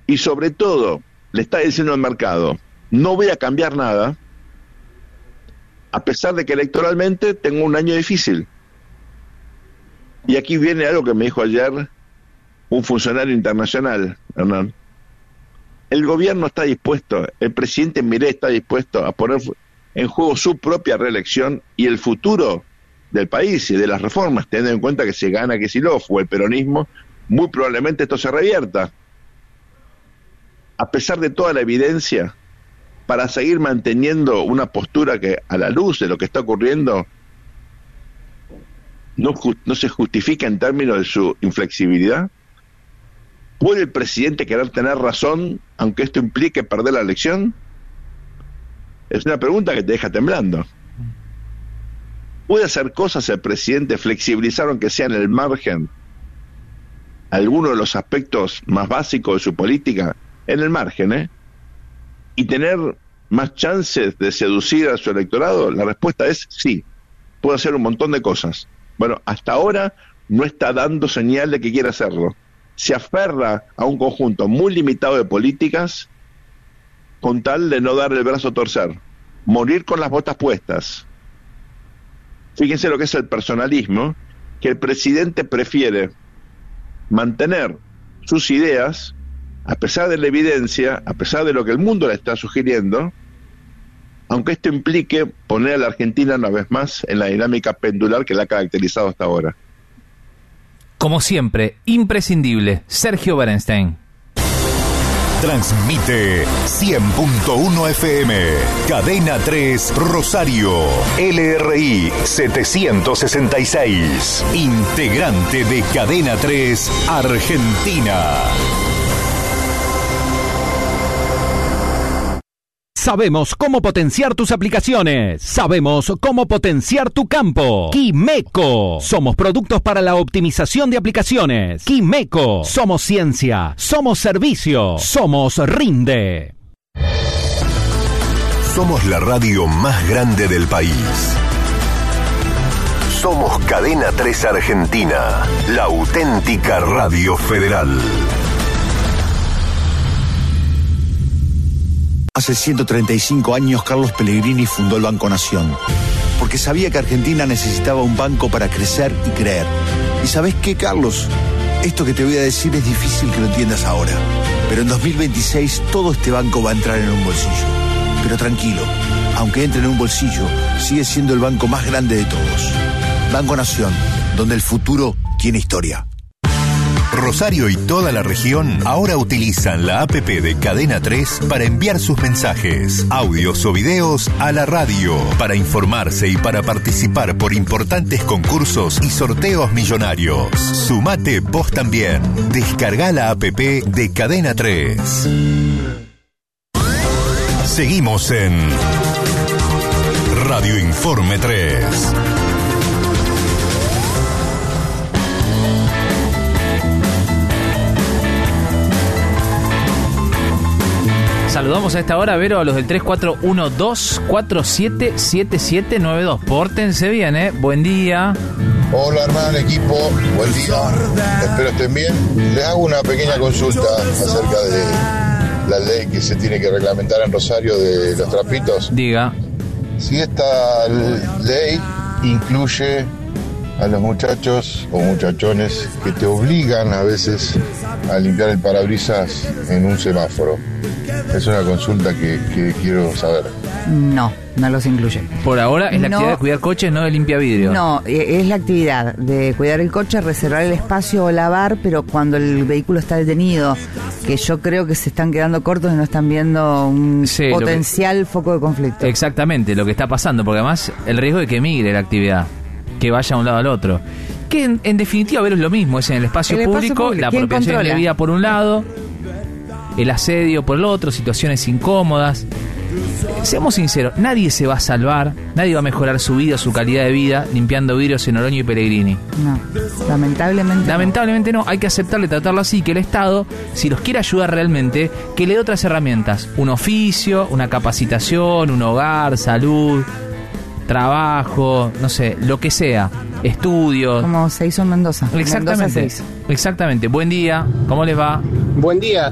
y sobre todo le está diciendo al mercado, no voy a cambiar nada, a pesar de que electoralmente tengo un año difícil. Y aquí viene algo que me dijo ayer un funcionario internacional, Hernán. El gobierno está dispuesto, el presidente Milei está dispuesto a poner en juego su propia reelección y el futuro del país y de las reformas, teniendo en cuenta que si gana Kicillof o el peronismo, muy probablemente esto se revierta. A pesar de toda la evidencia, para seguir manteniendo una postura que a la luz de lo que está ocurriendo no se justifica en términos de su inflexibilidad. ¿Puede el presidente querer tener razón aunque esto implique perder la elección? Es una pregunta que te deja temblando. ¿Puede hacer cosas el presidente, flexibilizar aunque sea en el margen algunos de los aspectos más básicos de su política, en el margen, y tener más chances de seducir a su electorado? La respuesta es sí, puede hacer un montón de cosas. Bueno, hasta ahora no está dando señal de que quiera hacerlo. Se aferra a un conjunto muy limitado de políticas con tal de no dar el brazo a torcer, morir con las botas puestas. Fíjense lo que es el personalismo, que el presidente prefiere mantener sus ideas a pesar de la evidencia, a pesar de lo que el mundo le está sugiriendo, aunque esto implique poner a la Argentina una vez más en la dinámica pendular que la ha caracterizado hasta ahora. Como siempre, imprescindible, Sergio Berenstein. Transmite 100.1 FM, Cadena 3 Rosario, LRI 766, integrante de Cadena 3 Argentina. Sabemos cómo potenciar tus aplicaciones. Sabemos cómo potenciar tu campo. Quimeco. Somos productos para la optimización de aplicaciones. Quimeco. Somos ciencia. Somos servicio. Somos Rinde. Somos la radio más grande del país. Somos Cadena 3 Argentina, la auténtica radio federal. Hace 135 años Carlos Pellegrini fundó el Banco Nación, porque sabía que Argentina necesitaba un banco para crecer y creer. ¿Y sabés qué, Carlos? Esto que te voy a decir es difícil que lo entiendas ahora, pero en 2026 todo este banco va a entrar en un bolsillo. Pero tranquilo, aunque entre en un bolsillo, sigue siendo el banco más grande de todos. Banco Nación, donde el futuro tiene historia. Rosario y toda la región ahora utilizan la APP de Cadena 3 para enviar sus mensajes, audios o videos a la radio, para informarse y para participar por importantes concursos y sorteos millonarios. Sumate vos también. Descarga la APP de Cadena 3. Seguimos en Radio Informe 3. Saludamos a esta hora, Vero, a los del 3412-477792. Pórtense bien, Buen día. Hola, hermano, equipo. Buen día. Espero estén bien. Les hago una pequeña consulta acerca de la ley que se tiene que reglamentar en Rosario de los trapitos. Diga. Si esta ley incluye a los muchachos o muchachones que te obligan a veces a limpiar el parabrisas en un semáforo. Es una consulta que quiero saber. No los incluye. Por ahora es la actividad de cuidar coches, no de limpia vidrio. No, es la actividad de cuidar el coche, reservar el espacio o lavar, pero cuando el vehículo está detenido, que yo creo que se están quedando cortos y no están viendo un potencial foco de conflicto. Exactamente, lo que está pasando, porque además el riesgo de que migre la actividad, que vaya a un lado al otro. Que en definitiva, ver, es lo mismo, es en el espacio público, la apropiación indebida por un lado, el asedio por el otro, situaciones incómodas. Seamos sinceros, nadie se va a salvar, nadie va a mejorar su vida, su calidad de vida, limpiando vidrios en Oroño y Pellegrini. No, lamentablemente no. Hay que aceptarle, tratarlo así, que el Estado, si los quiere ayudar realmente, que le dé otras herramientas, un oficio, una capacitación, un hogar, salud, trabajo, no sé, lo que sea, estudios. Como se hizo en Mendoza. Exactamente. Mendoza se hizo. Exactamente. Buen día, ¿cómo les va? Buen día.